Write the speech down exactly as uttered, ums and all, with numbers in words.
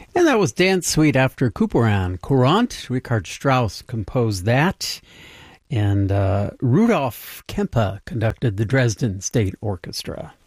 And that was Dance Suite after Couperin. Courant, Richard Strauss composed that. And uh, Rudolf Kempe conducted the Dresden State Orchestra.